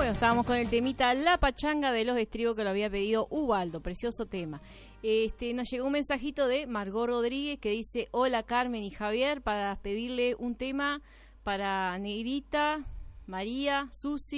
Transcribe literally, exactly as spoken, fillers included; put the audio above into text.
Bueno, estábamos con el temita La Pachanga de los Estribos que lo había pedido Ubaldo, precioso tema. Este, nos llegó un mensajito de Margot Rodríguez que dice: hola Carmen y Javier, para pedirle un tema para Negrita, María, Susi